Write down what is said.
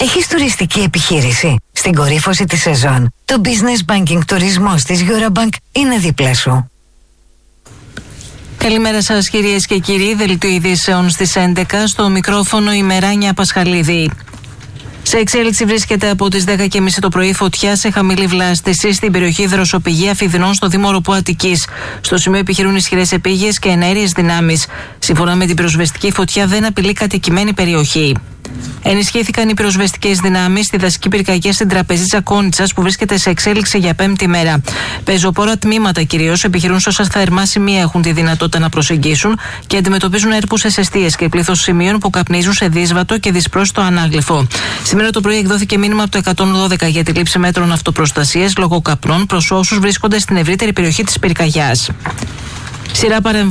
Έχεις τουριστική επιχείρηση? Στην κορύφωση της σεζόν, το Business Banking τουρισμός της Eurobank είναι δίπλα σου. Καλημέρα σας κυρίες και κύριοι, δελτίο ειδήσεων στις 11, στο μικρόφωνο η Μεράνια Πασχαλίδη. Σε εξέλιξη βρίσκεται από τις 10:30 το πρωί φωτιά σε χαμηλή βλάστηση στην περιοχή Δροσοπηγή Αφιδινών στο Δήμο Ροπού Αττικής. Στο σημείο επιχειρούν ισχυρές επίγειες και εναέριες δυνάμεις. Σύμφωνα με την πυροσβεστική, φωτιά δεν απειλεί κατοικημένη περιοχή. Ενισχύθηκαν οι πυροσβεστικές δυνάμεις στη δασική πυρκαγιά στην Τραπεζίτσα Κόνιτσας που βρίσκεται σε εξέλιξη για 5η μέρα. Πεζοπόρα τμήματα κυρίως επιχειρούν σε όσα θερμά σημεία έχουν τη δυνατότητα να προσεγγίσουν και αντιμετωπίζουν έρπουσες εστίες και πλήθος σημείων που καπνίζουν σε δύσβατο και δυσπρόσιτο ανάγλυφο. Σήμερα το πρωί εκδόθηκε μήνυμα από το 112 για τη λήψη μέτρων αυτοπροστασίας λόγω καπνών προς όσους βρίσκονται στην ευρύτερη περιοχή της πυρκαγιάς. Σειρά